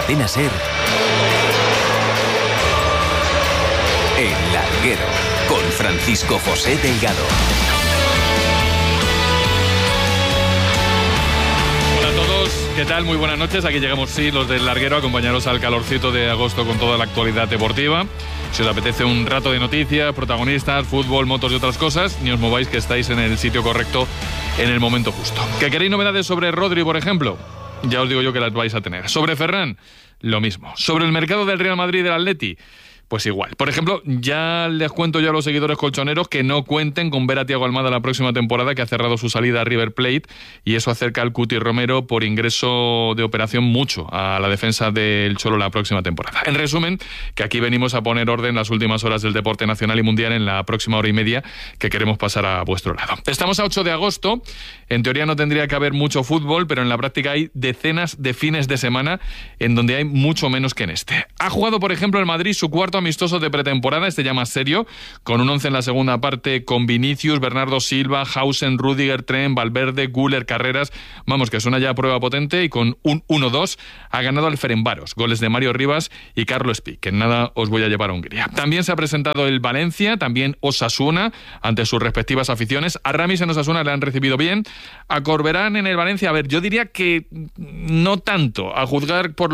Cadena SER, El Larguero, con Francisco José Delgado. Hola a todos, ¿qué tal? Muy buenas noches. Aquí llegamos, sí, los del Larguero, a acompañaros al calorcito de agosto con toda la actualidad deportiva. Si os apetece un rato de noticias, protagonistas, fútbol, motos y otras cosas, ni os mováis, que estáis en el sitio correcto en el momento justo. ¿Que queréis novedades sobre Rodri, por ejemplo? Ya os digo yo que las vais a tener. Sobre Ferran, lo mismo. Sobre el mercado del Real Madrid y del Atleti, pues igual. Por ejemplo, ya les cuento yo a los seguidores colchoneros que no cuenten con ver a Thiago Almada la próxima temporada, que ha cerrado su salida a River Plate, y eso acerca al Cuti Romero por ingreso de operación mucho a la defensa del Cholo la próxima temporada. En resumen, que aquí venimos a poner orden las últimas horas del deporte nacional y mundial en la próxima hora y media que queremos pasar a vuestro lado. Estamos a 8 de agosto, en teoría no tendría que haber mucho fútbol, pero en la práctica hay decenas de fines de semana en donde hay mucho menos que en este. Ha jugado, por ejemplo, el Madrid su cuarto amistoso de pretemporada, este ya más serio, con un 11 en la segunda parte con Vinicius, Bernardo Silva, Hausen, Rüdiger, Trent, Valverde, Güler, Carreras. Vamos, que suena ya a prueba potente, y con un 1-2 ha ganado al Ferencváros, goles de Mario Rivas y Carlos Pi, que en nada os voy a llevar a Hungría. También se ha presentado el Valencia, también Osasuna, ante sus respectivas aficiones. A Ramis en Osasuna le han recibido bien, a Corberán en el Valencia, a ver, yo diría que no tanto, a juzgar por